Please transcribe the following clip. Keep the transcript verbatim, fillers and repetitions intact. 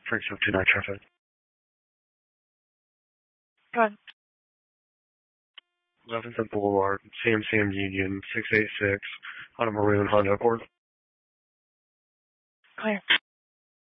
three seven two nine traffic. Go ahead. Levenson Boulevard, C M C M Union, six eight six, on a maroon Honda Accord. Clear.